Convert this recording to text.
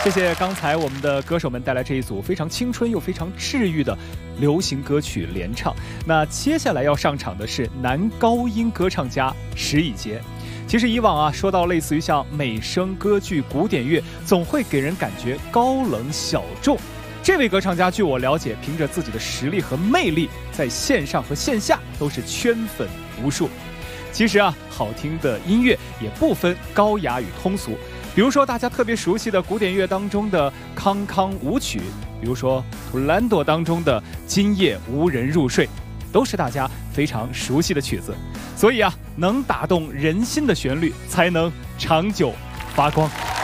谢谢刚才我们的歌手们带来这一组非常青春又非常治愈的流行歌曲联唱。那接下来要上场的是男高音歌唱家石以洁。其实以往啊，说到类似于像美声、歌剧、古典乐，总会给人感觉高冷小众。这位歌唱家，据我了解，凭着自己的实力和魅力，在线上和线下都是圈粉无数。其实啊，好听的音乐也不分高雅与通俗。比如说大家特别熟悉的古典乐当中的康康舞曲，比如说图兰朵当中的今夜无人入睡，都是大家非常熟悉的曲子。所以啊，能打动人心的旋律才能长久发光。